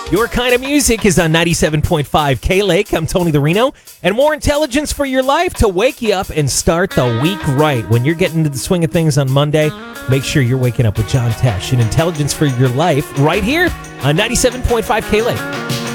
Your kind of music is on 97.5 K-Lake. I'm Tony the Reno. And more intelligence for your life to wake you up and start the week right. When you're getting into the swing of things on Monday, make sure you're waking up with John Tesh and intelligence for your life right here on 97.5 K-Lake.